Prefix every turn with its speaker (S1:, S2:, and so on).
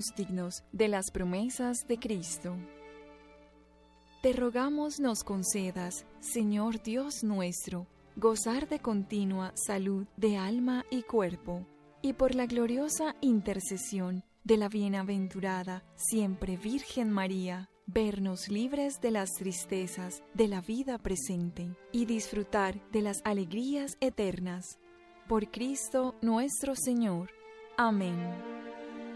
S1: dignos de las promesas de Cristo. Te rogamos nos concedas, Señor Dios nuestro, gozar de continua salud de alma y cuerpo, y por la gloriosa intercesión de la bienaventurada siempre Virgen María, vernos libres de las tristezas de la vida presente y disfrutar de las alegrías eternas. Por Cristo nuestro Señor. Amén.